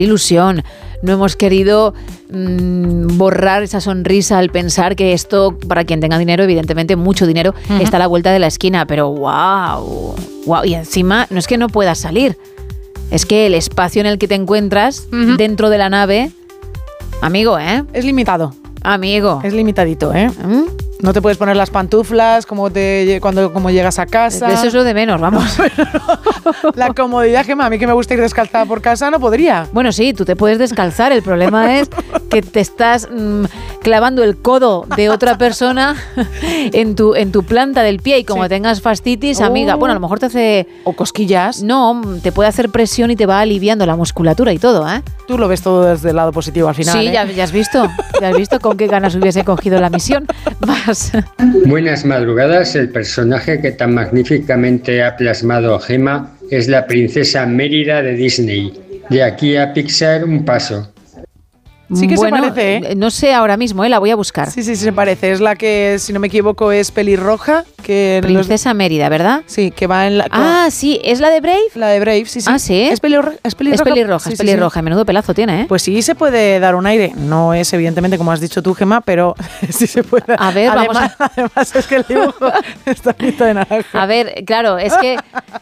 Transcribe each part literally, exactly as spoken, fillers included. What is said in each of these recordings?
ilusión. No hemos querido mmm, borrar esa sonrisa al pensar que esto, para quien tenga dinero, evidentemente mucho dinero, uh-huh. está a la vuelta de la esquina. Pero wow, wow. Y encima no es que no puedas salir, es que el espacio en el que te encuentras uh-huh. dentro de la nave, amigo, ¿eh? Es limitado. Amigo. Es limitadito, ¿eh? ¿Mm? No te puedes poner las pantuflas como te cuando como llegas a casa. Eso es lo de menos, vamos. No, la comodidad, Gemma, a mí que me gusta ir descalzada por casa, no podría. Bueno, sí, tú te puedes descalzar. El problema es que te estás mmm, clavando el codo de otra persona en tu, en tu planta del pie y como sí. tengas fascitis, oh. amiga, bueno, a lo mejor te hace... O cosquillas. No, te puede hacer presión y te va aliviando la musculatura y todo, ¿eh? Tú lo ves todo desde el lado positivo al final, Sí, ¿eh? ya, ya has visto. Ya has visto con qué ganas hubiese cogido la misión. Vas. Buenas madrugadas. El personaje que tan magníficamente ha plasmado Gemma es la princesa Mérida de Disney. De aquí a Pixar, un paso. Sí que bueno, se parece, ¿eh? No sé ahora mismo, ¿eh? La voy a buscar. Sí, sí, sí, se parece. Es la que, si no me equivoco, es pelirroja. Que Princesa los... Mérida, ¿verdad? Sí, que va en la... Ah, sí, ¿es la de Brave? La de Brave, sí, sí. Ah, ¿sí? ¿Es pelirroja? Es pelirroja, es pelirroja. Sí, es pelirroja. Sí, sí. Menudo pelazo tiene, ¿eh? Pues sí, se puede dar un aire. No es, evidentemente, como has dicho tú, Gemma, pero sí se puede. A ver, además, vamos a... Además, es que el dibujo está pinta de naranja. A ver, claro, es que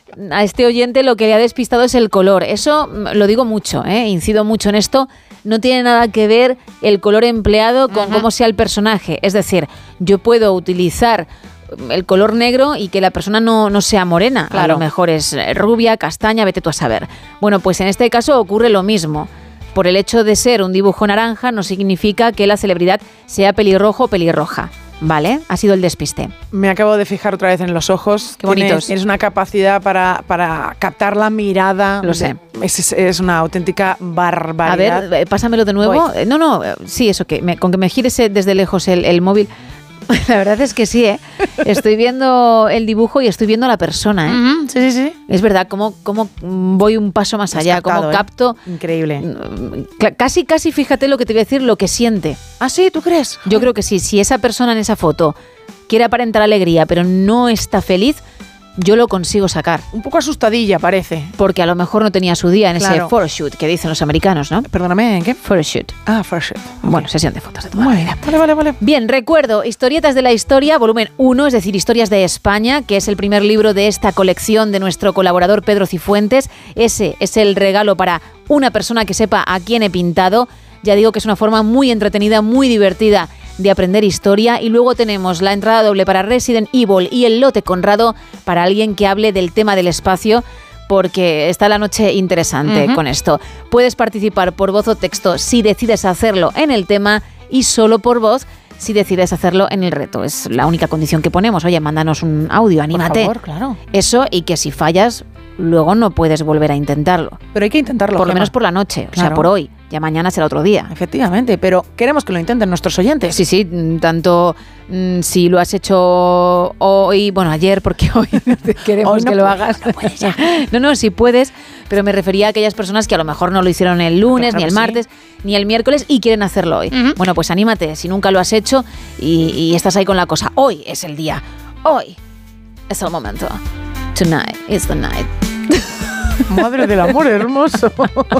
a este oyente lo que le ha despistado es el color. Eso lo digo mucho, ¿eh? Incido mucho en esto. No tiene nada que ver el color empleado con uh-huh. cómo sea el personaje. Es decir, yo puedo utilizar el color negro y que la persona no, no sea morena. Claro. A lo mejor es rubia, castaña, vete tú a saber. Bueno, pues en este caso ocurre lo mismo. Por el hecho de ser un dibujo naranja no significa que la celebridad sea pelirrojo o pelirroja. Vale, ha sido el despiste. Me acabo de fijar otra vez en los ojos. Qué bonitos. Tienes una capacidad para, para captar la mirada. Lo sé. Es, es una auténtica barbaridad. A ver, pásamelo de nuevo. Voy. No, no, sí, eso que me, con que me gires desde lejos el, el móvil. La verdad es que sí, ¿eh? Estoy viendo el dibujo y estoy viendo a la persona, ¿eh? Uh-huh, sí, sí, sí. Es verdad, cómo, cómo voy un paso más allá, captado, cómo ¿eh? capto... Increíble. Casi, casi, fíjate lo que te voy a decir, lo que siente. ¿Ah, sí? ¿Tú crees? Yo creo que sí. Si esa persona en esa foto quiere aparentar alegría, pero no está feliz, yo lo consigo sacar. Un poco asustadilla parece. Porque a lo mejor no tenía su día en claro. ese photoshoot que dicen los americanos, ¿no? Perdóname, ¿en qué? Photoshoot. Ah, photoshoot. Okay. Bueno, sesión de fotos de toda la vida. Vale, vale, vale. Bien, recuerdo, Historietas de la Historia, volumen uno, es decir, Historias de España, que es el primer libro de esta colección de nuestro colaborador Pedro Cifuentes. Ese es el regalo para una persona que sepa a quién he pintado. Ya digo que es una forma muy entretenida, muy divertida de aprender historia. Y luego tenemos la entrada doble para Resident Evil y el lote Conrado para alguien que hable del tema del espacio, porque está la noche interesante uh-huh. con esto. Puedes participar por voz o texto si decides hacerlo en el tema y solo por voz si decides hacerlo en el reto. Es la única condición que ponemos. Oye, mándanos un audio, anímate. Por favor, claro. Eso, y que si fallas, luego no puedes volver a intentarlo. Pero hay que intentarlo, por lo Gemma. menos por la noche, claro. o sea, por hoy. Ya mañana será otro día. Efectivamente, pero queremos que lo intenten nuestros oyentes. Sí, sí, tanto mmm, si lo has hecho hoy, bueno, ayer, porque hoy queremos hoy no que lo puedes, hagas. No, puedes ya. no, no, si puedes, pero me refería a aquellas personas que a lo mejor no lo hicieron el lunes, claro, ni el martes, sí. ni el miércoles y quieren hacerlo hoy. Uh-huh. Bueno, pues anímate, si nunca lo has hecho y, y estás ahí con la cosa. Hoy es el día, hoy es el momento. Tonight is the night. Madre del amor hermoso.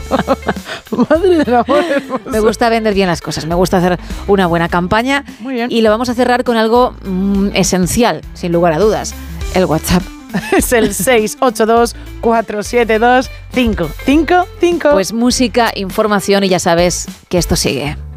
Madre del amor hermoso. Me gusta vender bien las cosas, me gusta hacer una buena campaña. Muy bien. Y lo vamos a cerrar con algo mmm, esencial, sin lugar a dudas. El WhatsApp. Es el seis ocho dos, cuatro siete dos, cinco cinco cinco. Pues música, información y ya sabes que esto sigue.